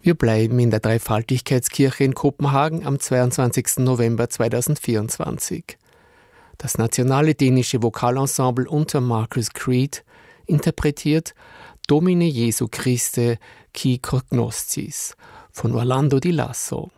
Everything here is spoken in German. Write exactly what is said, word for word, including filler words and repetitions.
Wir bleiben in der Dreifaltigkeitskirche in Kopenhagen am zweiundzwanzigsten November zweitausendvierundzwanzig. Das nationale dänische Vokalensemble unter Marcus Creed interpretiert Domine Jesu Christe qui cognoscis von Orlando di Lasso.